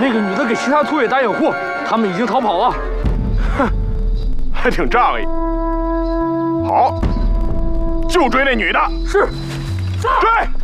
那个女的给其他土匪打掩护，他们已经逃跑了。 哼，还挺仗义。好，就追那女的。 是， 追！